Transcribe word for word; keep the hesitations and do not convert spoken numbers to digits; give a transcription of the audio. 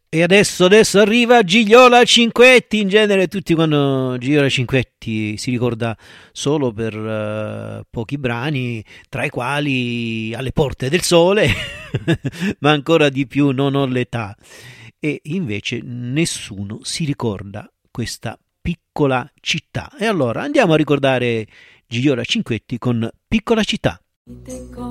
E adesso, adesso arriva Gigliola Cinquetti. In genere tutti quando Gigliola Cinquetti si ricorda solo per uh, pochi brani, tra i quali Alle porte del sole, ma ancora di più Non ho l'età. E invece nessuno si ricorda questa piccola città. E allora andiamo a ricordare Gigliola Cinquetti con Piccola città.